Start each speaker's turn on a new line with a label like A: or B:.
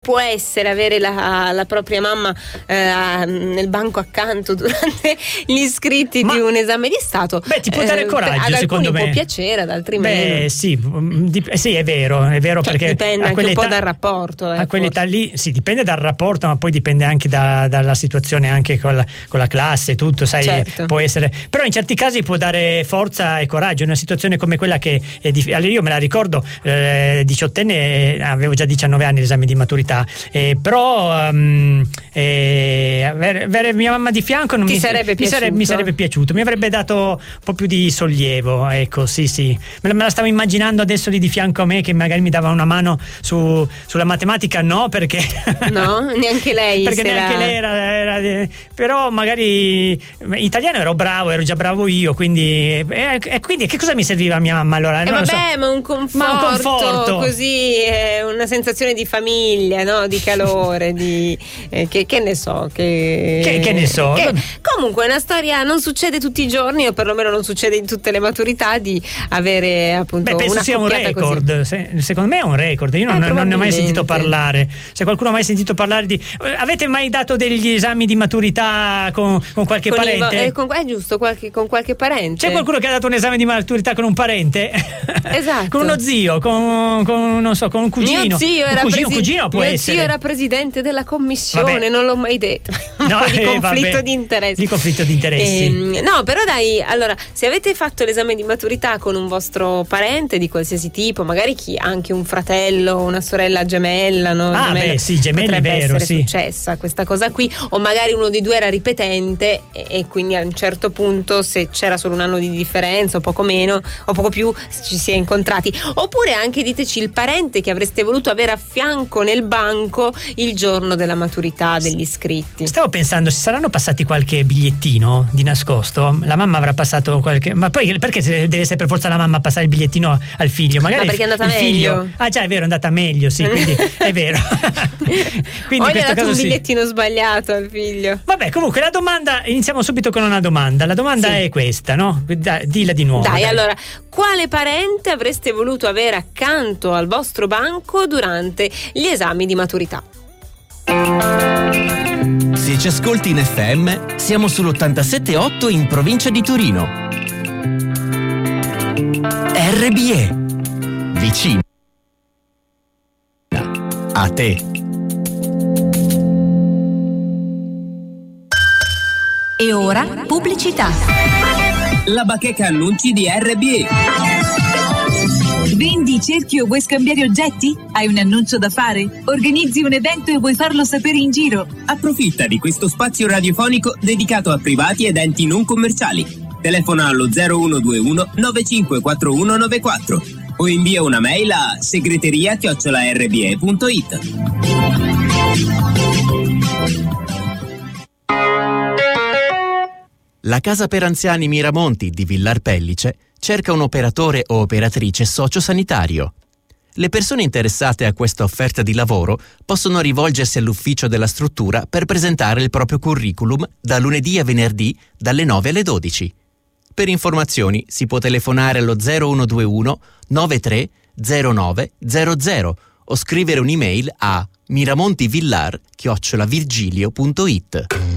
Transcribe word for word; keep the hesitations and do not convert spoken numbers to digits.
A: può essere avere la, la propria mamma eh, nel banco accanto durante gli iscritti Ma, di un esame di Stato.
B: Beh, ti può dare coraggio,
A: ad
B: secondo me.
A: Può piacere, ad altri
B: beh,
A: meno.
B: Sì, dip- sì, è vero, è vero, cioè, perché
A: dipende anche un po' dal rapporto. Eh,
B: a quell'età lì, sì, dipende dal rapporto, ma poi dipende anche da, dalla situazione, anche con la, con la classe, tutto, sai,
A: certo.
B: Può essere. Però in certi casi può dare forza e coraggio. In una situazione come quella che è difficile. Allora, io me la ricordo, eh, diciottenne, avevo già diciannove anni l'esame di maturità, eh, però um, eh, avere, avere mia mamma di fianco non
A: Ti
B: mi
A: sarebbe
B: mi sarebbe, mi sarebbe piaciuto, mi avrebbe dato un po' più di sollievo, ecco, sì, sì. Me la, me la stavo immaginando adesso lì di fianco a me, che magari mi dava una mano su, sulla matematica, no, perché
A: no, neanche lei
B: perché neanche
A: la...
B: lei era, era, però magari italiano ero bravo, ero già bravo io, quindi e, e quindi che cosa mi serviva mia mamma allora?
A: Eh
B: non
A: vabbè,
B: so.
A: ma un conforto,
B: ma un conforto
A: così, eh, una sensazione di famiglia, no? Di calore, di eh, che, che ne so, che,
B: che, che ne so.
A: Che, comunque è una storia, non succede tutti i giorni, o perlomeno non succede in tutte le maturità, di avere appunto.
B: Beh, penso
A: una
B: sia un record. Se, secondo me è un record. Io non,
A: eh,
B: non ne ho mai sentito parlare. Se qualcuno ha mai sentito parlare di. Avete mai dato degli esami di maturità con, con qualche
A: con
B: parente?
A: Il, eh, con, è giusto, qualche, con qualche parente.
B: C'è qualcuno che ha dato un esame di maturità con un parente?
A: Esatto.
B: Con uno zio, con, con non so, con un cugino.
A: Mio zio era,
B: un cugino,
A: presi-
B: cugino può
A: mio
B: essere.
A: zio era presidente della commissione, vabbè. Non l'ho mai detto.
B: No,
A: di
B: eh,
A: conflitto
B: vabbè.
A: di interessi.
B: Di conflitto di interessi.
A: Ehm, no, però dai, allora, se avete fatto l'esame di maturità con un vostro parente di qualsiasi tipo, magari chi anche un fratello, una sorella gemella, no?
B: Ah,
A: gemella,
B: beh, sì, gemelli è
A: potrebbe
B: vero,
A: essere
B: sì.
A: successa questa cosa qui, o magari uno dei due era ripetente e, e quindi a un certo punto, se c'era solo un anno di differenza o poco meno o poco più, ci si è incontrati. Oppure anche diteci il parente che avreste voluto avere a fianco nel banco il giorno della maturità degli iscritti.
B: Stavo pensando, si saranno passati qualche bigliettino di nascosto? La mamma avrà passato qualche. Ma poi perché deve essere per forza la mamma a passare il bigliettino al figlio? Magari
A: ma perché è andata
B: il
A: meglio.
B: Figlio... Ah già, è vero, è andata meglio, sì, quindi è vero. Quindi
A: o
B: in
A: gli ha dato
B: caso
A: un
B: sì.
A: bigliettino sbagliato al figlio.
B: Vabbè, comunque la domanda, iniziamo subito con una domanda. La domanda sì. è questa, no? Da, dilla di nuovo.
A: Dai,
B: dai,
A: allora, quale parente avreste voluto avere accanto al vostro banco durante gli esami di maturità?
C: Se ci ascolti in F M, siamo sull'ottantasette virgola otto in provincia di Torino. R B E, vicino a te.
D: E ora pubblicità.
E: La bacheca annunci di R B E.
F: Vendi, cerchi o vuoi scambiare oggetti? Hai un annuncio da fare? Organizzi un evento e vuoi farlo sapere in giro?
E: Approfitta di questo spazio radiofonico dedicato a privati ed enti non commerciali. Telefona allo zero uno due uno nove cinque quattro uno nove quattro o invia una mail a segreteria chiocciola r b e punto it.
C: La Casa per Anziani Miramonti di Villar Pellice cerca un operatore o operatrice sociosanitario. Le persone interessate a questa offerta di lavoro possono rivolgersi all'ufficio della struttura per presentare il proprio curriculum da lunedì a venerdì dalle nove alle dodici. Per informazioni si può telefonare allo zero uno due uno nove tre zero nove zero zero o scrivere un'email a miramontivillar chiocciola virgilio punto it.